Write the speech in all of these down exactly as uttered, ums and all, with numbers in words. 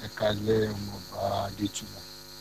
ẹ̀ka lẹ́ ọmọọba Adétúnà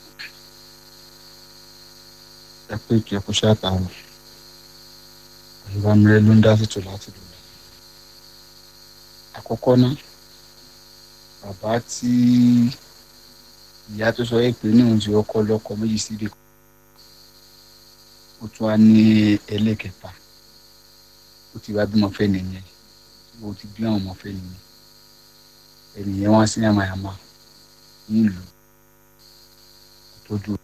ẹ pé kí ẹ kó ṣàtàwọn àyùbá mìíràn ló ń dá sètò láti lò lọ. Àkọ́kọ́ náà bàbá tí ìyá tó sọ pé ní òun ti ọkọ lọ́kọ méjì síbi kan ó tún wá ní ẹlẹ́kẹta ó ti wá bímọ fẹ́ nìyẹn ó ti bí àwọn ọmọ fẹ́ nìyẹn ènìyàn wá sí yamayama nílùú tó dúró.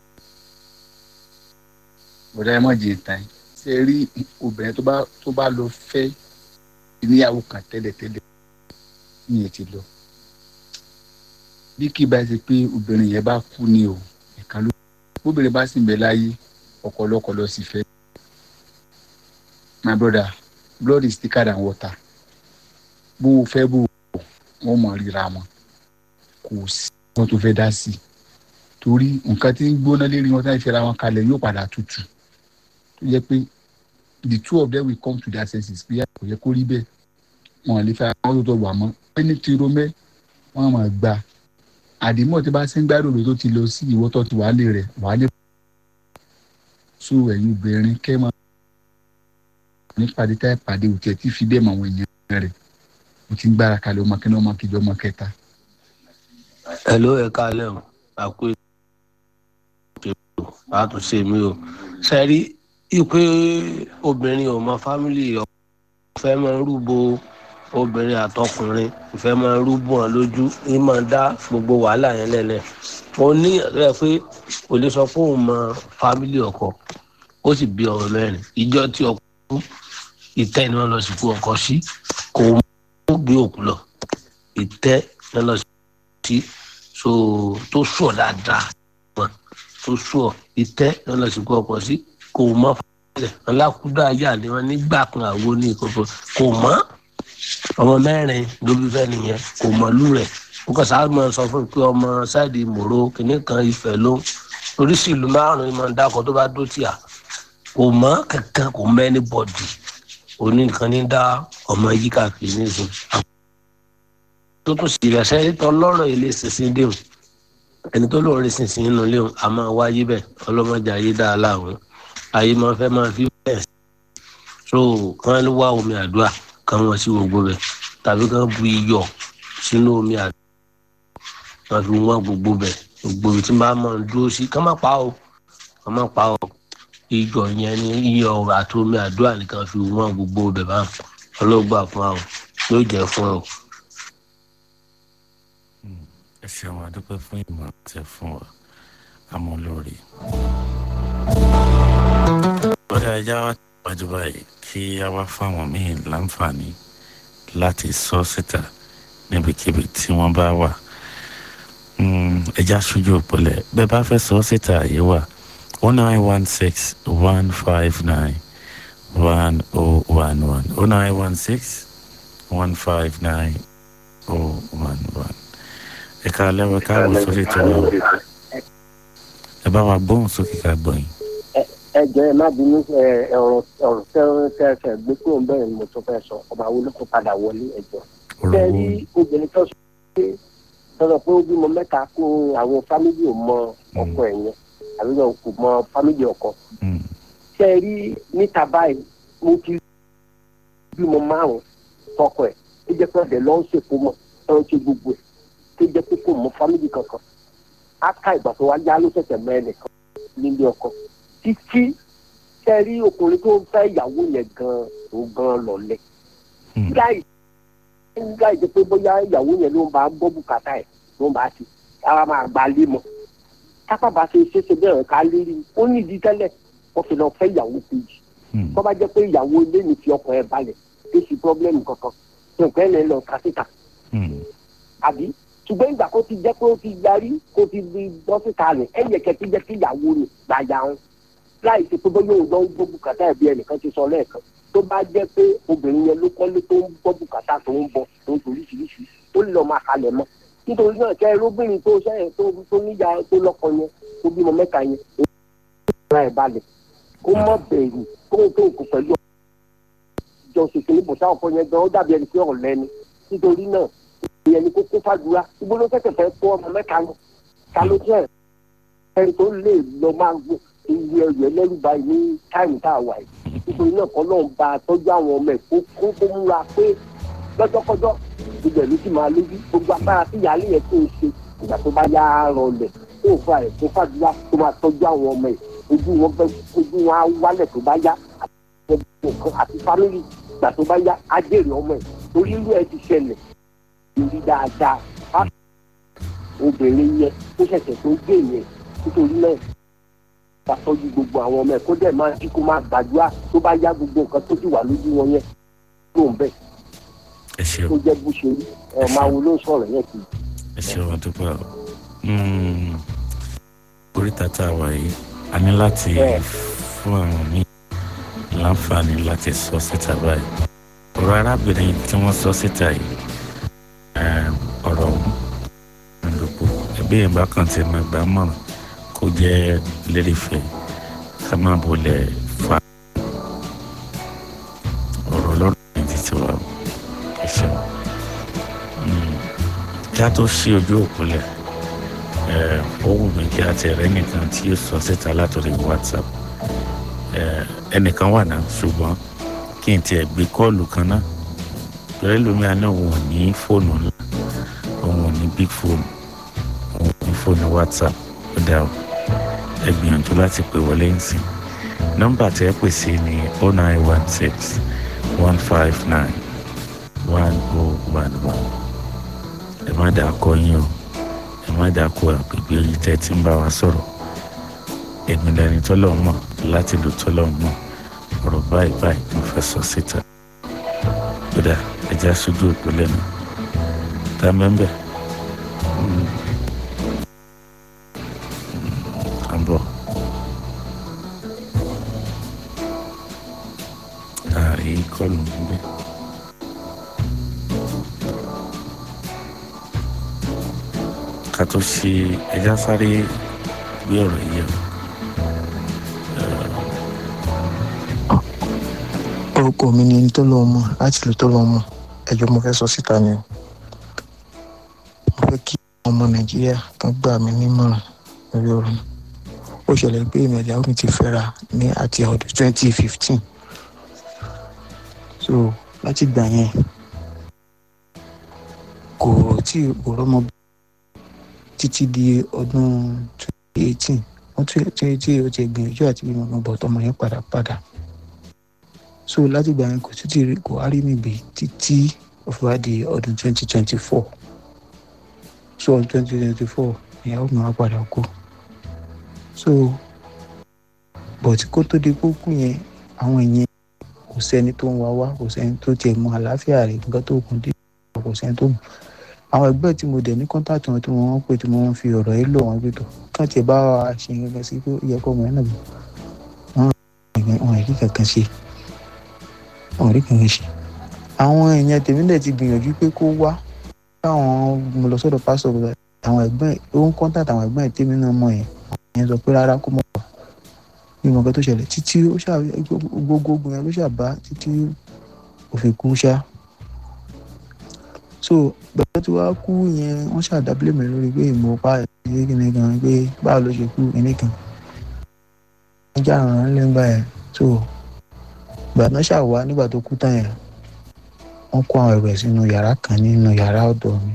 bọ̀dá ẹ mọ̀ jẹ́ ìtàn ṣe rí obìnrin tó bá tó bá lọ fẹ́ níyàwó kan tẹ́lẹ̀tẹ́lẹ̀ níyẹn ti lọ. bí kì í bá ṣe pé obìnrin yẹn bá kú ni o ẹ̀ka ló obìnrin bá sì ń bẹ láyé ọ̀kọ̀lọ́kọ̀ lọ sí fẹ́. my brother blood is thicker than water. bó o fẹ́ bó o wọ́n mọ̀ ríra wọn kò sí wọn tó fẹ́ dá sí i torí nǹkan tí ń gbóná lérí wọn táyì fẹ́ra wọn kalẹ̀ yóò padà tutù tó yẹ pé the two of them will come to their senses pé kò yẹ kó rí bẹ́ẹ̀ wọn lè fẹ́ àwọn tó tọ̀ wà mọ́ pé ní tiro mẹ́ wọ́n máa gba àdìmọ́ tí bá ṣe ń gbádùn ló tó ti lọ sí ìwọ́tọ̀ tí wàá lè rẹ̀ wàá lè so ẹ̀yin obìnrin kẹ́ máa nípàdé táyà pàdé òtí ẹ̀ tí fi bẹ́ẹ̀ mọ àwọn èèyàn rẹ̀ mo ti ń gbára kalẹ̀ ọmọ kẹ́ni ọmọ kejì ọmọ kẹta. Hello, ẹ káalẹ́ o àkó ètò àtúnṣe mi o sẹ́rí ipe obìnrin ò mọ fámìlì ọkọ fẹ́ máa ń rúbọ obìnrin àtọkùnrin ìfẹ́ máa ń rúbọ wọn lójú ní máa dá gbogbo wàhálà yẹn lẹ́lẹ̀. mo ní ẹ pé kò lè sọ pé òun mọ fámìlì ọkọ ó sì bí ọmọ mẹ́rin ìjọ tí ọkọ kú ìtẹ́ ni wọ́n lọ sìnkú ọkọ sí kò mú gbé òkú lọ ìtẹ́ ni wọ́n lọ sí so tó sùọ dáadáa tó sùọ ìtẹ́ ni wọ́n lọ sìnkú ọkọ sí kò mọ fámìlì alákúdá ayá ni wọ́n nígbà kan àwo ní ìkọ̀kọ̀ kò mọ ọmọ mẹ́rin ló bí fẹ́ nìyẹn kò mọ lú rẹ̀ ó kàn sáà máa sọ fún mi pé ọmọ sáìdì mòró kìnnì kan Ifẹ̀ ló oríṣi ìlú márùn-ún ìmọ̀ dákọ̀ tó bá dó tìyà kò mọ kankan kò mọ anybody òní nǹkan ní dá ọmọ yìí káàkiri nísìn tó tún sì rẹ̀ sẹ́yìn tó lọ́rọ̀ ilé sísìn déhùn ẹni tó lóore sísìn nínú léhùn a máa wáyé bẹ́ẹ̀ ọlọ́mọdé ayé dá a láàrún ayé máa fẹ́ máa fi bẹ́ẹ̀ so kán wá omi àdúrà kán wọ́n sí gbogbo rẹ̀ tàbí kán bu iyọ̀ sínú omi àdúrà kán fi wọ́n gbogbo bẹ̀ gbogbo tí bá máa ń dúró sí kán má pa o kán má pa o iyọ̀ yẹn ni iyọ̀ àti omi àdúrà nìkan fi wọ́n gbogbo bẹ̀ bá ọlọ́gbà fún wa o yóò jẹ́ fún ọ. ẹ ṣeun àdúpẹ́ fún ìmọ̀ tẹ fún wa àmọ́ lórí. ọ̀rẹ́ ajá wa wájú báyìí kí a wá fáwọn míì láǹfààní láti sọ síta níbikíbi tí wọ́n bá wà. ẹja ṣojú òpólẹ̀ bẹ́ẹ̀ bá fẹ́ sọ síta yìí wà oh nine one six one five nine one oh one one oh nine one six one five nine oh one one. ẹ ká lẹ́wọ̀ káàbọ̀ sórí ètò wa ẹ bá wa gbóhùn sókè ká gbọ́ yín. ẹ jẹ́ ẹ má bínú ọ̀rọ̀ ọ̀rọ̀ tẹ́ ẹ gbé kúrò bẹ́ẹ̀ ni mo tún fẹ́ sọ ọba wo ló kó padà wọlé ẹjọ́. bẹ́ẹ̀ ni obìnrin tó sọ pé sọ̀rọ̀ pé ó bímọ mẹ́ta kó àwọn fámìlì ò mọ ọkọ ẹ̀ yẹn àbí wọn kò mọ fámìlì ọkọ. ṣe rí níta báyìí mo ti bímọ márùn-ún tọkọ ẹ̀ ó jẹ́ pé ọ̀dẹ̀ lọ́ọ́ ṣèkó mọ̀ ẹ̀ ń ṣe gbogbo ẹ̀ tó jẹ́ pé kò mọ fámìlì kankan á ká ìgbà tó wá yá ló ṣẹ̀ṣẹ̀ mẹ́rin kan nílé ọkọ títí ṣe rí ọkùnrin tó ń fẹ́ ìyàwó yẹn gan-an tó gan-an lọ́lẹ̀. láì láì jẹ́ pé bóyá ìyàwó yẹn ló ń bá gbọ́ bùkátà ẹ̀ ló ń bá ṣe ara máa gba lé mọ́ kápá bá ṣe ṣe ṣe bẹ́ẹ̀ ká lérí ó ní ìdí tẹ́lẹ̀ wọ́n fi lọ fẹ́ ìyàwó kejì tó bá jẹ́ pé ìyàwó ilé mi fi ọkọ ẹ̀ balẹ̀ kí sí pọ́blẹ́mù kankan tó ń pẹ́ lẹ́ lọ kásíkà àbí ṣùgbọ́n ìgbà kó ti jẹ́ pé ó ti yarí kó ti di dọ́sítà rẹ̀ ẹ̀yẹ kẹ́tí jẹ́ kí ìyàwó rẹ̀ gbàyà wọn láì ṣe pé bóyá òun lọ ń gbọ́ bùkátà ẹ̀bí ẹnìkan ti sọ lẹ́ẹ̀kan tó bá jẹ́ pé obìnrin yẹn ló kọ́lé tó ń gbọ́ bùkátà tó ń bọ̀ tó ń toríṣiríṣi ó lè lọ máa kalẹ̀ mọ́ nítorí náà kẹ́ ẹrúbìnrin tó ṣẹ́yìn tó níyà tó lọ́kọ yẹn tó bímọ mẹ́ta yẹn ó ra ẹ̀ balẹ̀ kó mọ̀ bẹ̀rù kó tó kó pẹ̀lú ìjọ ṣèṣe ní bùsà ọ̀pọ̀ yẹn gan ó dàbí ẹni pé ọ̀lẹ́ ni nítorí náà ìyẹn ni kókó fàdúrà ibo ló tẹ̀sẹ̀ fẹ́ kó ọmọ mẹ́ta lọ ta ló jẹ́ ẹni tó lè lọ máa gbó iye ẹ̀yẹ lẹ́rù báyìí ní táìmù tá a wà yìí nítorí náà kọ́ lọ́n ba tọ́jú àwọn ọmọ ẹ̀ kó kó kó múra pé lọ́jọ́kọ́jọ́ ibẹ̀ ló sì máa lójú gbogbo agbára tí ìyáálé yẹn tó ń ṣe ìgbà tó bá yá rọlẹ̀ tó fa ẹ̀ tó fàdúrà tó máa tọ́jú àwọn ọmọ ẹ̀ ojú wọn bẹ ojú wọn á wálẹ̀ tó bá yá àti fámìlì ìgbà tó bá yá á jèrè ọmọ ẹ̀ torí irú ẹ̀ ti ṣẹlẹ̀ lórí dáadáa obìnrin yẹn ó ṣẹ̀ṣẹ̀ tó gbé yẹn nítorí náà ṣàtọ́jú gbogbo àwọn ọmọ ẹ̀ kó dẹ̀ máa jí kó máa gbàdúrà tó bá yá gbogbo nǹkan tó ti wà lójú wọn yẹn tó ń bẹ̀. ẹ ṣeun tó jẹ́ bó ṣe rí ẹ̀ máa wo ló ń sọ̀rọ̀ yẹn kì í. ẹ ṣeun àdúgbò oríta tá a wà yìí a ní láti fún àwọn míì láǹfààní láti sọ síta báyìí ọ̀rọ̀ arábìnrin tí wọ́n sọ síta yìí ọ̀rọ̀ ìdòpò ẹbí yẹn bá kàn tí mo gbà mọ̀ràn kó jẹ́ lérìfẹ́ ká má bolẹ̀ fa ọ̀rọ̀ lọ́rùn ní títí wa ẹ ṣeun kí a tó ṣí ojú òpó lẹ̀ ó wù mí kí a ti rẹ́ nìkan tí yóò sọ síta látòrí WhatsApp ẹnìkan wà náà ṣùgbọ́n kí n tiẹ̀ gbé kọ́ọ̀lù kan náà lórí lómi àná òun ò ní fóònù ńlá òun ò ní big phone òun ò ní fóònù WhatsApp ó dà ó ẹ gbìyànjú láti pè wọlé nsìn nọ́mbà tí ẹ pè sí ní oh nine one six one five nine one oh one one ẹ má dà kọ yín o ẹ má dà kọ àgbègbè yìí tẹ́ tí ń bá wa sọ̀rọ̀ èmi lẹni tọ́lọ̀ mọ̀ láti lò tọ́lọ̀ mọ̀ ọ̀rọ̀ báyìí báyìí mo fẹ́ sọ síta kódà ẹja sójú òpó lẹ́nu tá mẹ́mbẹ́ àbọ̀ ààrẹ kọlù níbẹ̀. ká tó ṣe ẹja sáré gbé ọ̀rọ̀ yìí o. orúkọ mi ni tó lọ mọ láti lè tó lọ mọ ẹjọ́ mo fẹ́ sọ síta ni mo fẹ́ kí ọmọ nàìjíríà kan gbà mí nímọ̀ràn lórí ọ̀rọ̀ ó ṣẹlẹ̀ pé èmi ìyàwó mi ti fẹ́ra ní àti ọdún twenty fifteen so láti gbà yẹn kò tí ò rọ́mọ títí di ọdún twenty eighteen wọ́n tí tí ó ti gbìyànjú àti bímọ ọmọ bọ̀ tọmọ yẹn padà padà so láti gbà yẹn kò títí kò wá rí mi gbé títí ó fi wá di ọdún twenty twenty four so ọdún twenty twenty four ìyàwó mi wá padà kú so but kó tó di kókú yẹn àwọn èèyàn kò sẹ́ni tó ń wá wá kò sẹ́ni tó tiẹ̀ mọ àlàáfíà rẹ̀ nǹkan tó kún dé kò sẹ́ni tó mọ̀ àwọn ẹgbẹ́ tí mo dẹ̀ ní kọ́ńtàtì wọn tí wọ́n pè tí wọ́n fi ọ̀rọ̀ yìí lò wọ́n gbé tó kàn tiẹ̀ bá wa ṣe nǹkan sí pé ó yẹ kó ọmọ yẹn náà bọ̀ wọ́n rí kankan ṣe wọ́n rí kankan ṣe àwọn èèyàn tèmi dẹ̀ ti gbìyànjú pé kó wá káwọn mo lọ sọ́dọ̀ pásítọ̀ àwọn ẹgbẹ́ ó ń kọ́ńtàtì àwọn ẹgbẹ́ tèmi náà mọ̀ yẹn yẹn sọ pé rárá kó mọ̀ wá bí mo kẹ́ tó ṣẹlẹ̀ títí ó ṣà gbogbo yẹn ló ṣàbá títí òfin kú ṣá so bẹ́ẹ̀ tí wàá kú yẹn wọ́n ṣàdábìlẹ̀ mi lórí pé ìmọ̀ pa ẹ̀yẹ kìnìún kan pé báwo ló ṣe kú ẹni kan wọ́n já àrùn lẹ́gbà yẹn so ìgbà náà ṣàwá nígbà tó kú tán yẹn wọ́n kó àwọn ẹ̀rọ ẹ̀ sínú yàrá kan nínú yàrá ọ̀dọ̀ mi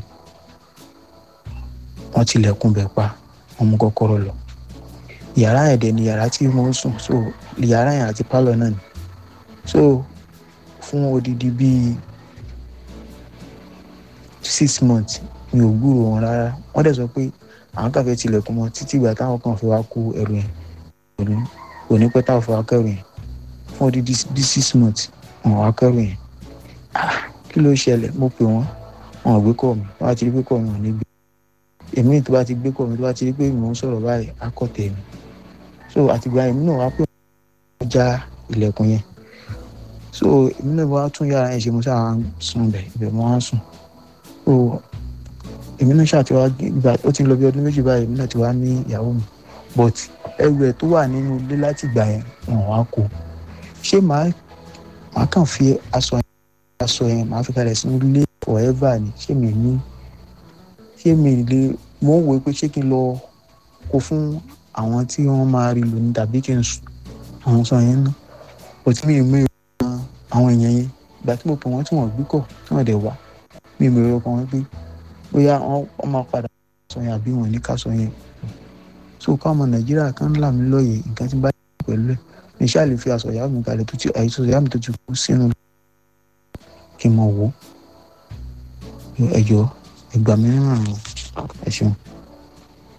wọ́n tilẹ̀kùn bẹ̀ pa wọ́n mú kọ́kọ́rọ́ lọ yàrá yẹn dẹ̀ ni yàrá tí mo ń sùn so yàrá yẹn àti pálọ̀ náà ni so fún odidi bíi six months mi ò gbúrò wọn rárá wọ́n dẹ̀ sọ pé àwọn kàfẹ́ tilẹ̀kùn mọ́ títí ìgbà táwọn kan fi wá kó ẹrù yẹn òní pẹ́ táwọn fi wá kẹrù yẹn fún odidi bíi six months wọn wá kẹrù yẹn ah kí ló ṣẹlẹ̀ mo pè wọ́n wọn ò gbé kọ́ mi wọ́n á ti rí pé kọ́ mi ò ní gbé èmi tó bá ti gbé kọ́ mi tó bá ti rí pé mò ń sọ̀rọ̀ báyìí á kọ́ tẹ̀ mi so àtìgbà èmi náà wá pé wọ́n já ilẹ̀kùn yẹn so èmi náà wá tún yàrá yẹn ṣe mo sáà sùn bẹ̀ ibẹ̀ mo wá sùn so èmi náà ṣáà ti wá gbà ó ti ń lọ bí ọdún méjì báyìí èmi náà ti wá ní ìyàwó mi but ẹrù ẹ̀ tó wà nínú ilé láti gbà yẹn wọn wá kó ṣé màá màá kàn fi aṣọ yẹn aṣọ yẹn màá fi kalẹ̀ sínú ilé forever ni ṣé mi ní ṣé mi lè mo ń wò pé ṣé kí n lọ kó fún àwọn tí wọ́n máa rí lò ní tàbí kí n àwọn sọ yẹn ná bó tí mi ì mú ìròyìn àwọn èèyàn yẹn ìgbà tí mo pè wọ́n tí wọ́n gbé kọ̀ tí wọ́n dẹ̀ wá mi ì mú ìròyìn kan wọ́n pé bóyá wọ́n máa padà sọ yẹn àbí wọ́n ní ká sọ yẹn so káwọn ọmọ nàìjíríà kan là mí lóye nǹkan tí bá yẹ pẹ̀lú ẹ̀ ní ṣáà lè fi aṣọ ìyá mi kalẹ̀ tó ti àìsàn ìyá mi tó ti kú sínú kí n mọ̀ wò ẹ̀jọ̀ ẹgbà mi nínú àrùn ẹ̀ ṣeun.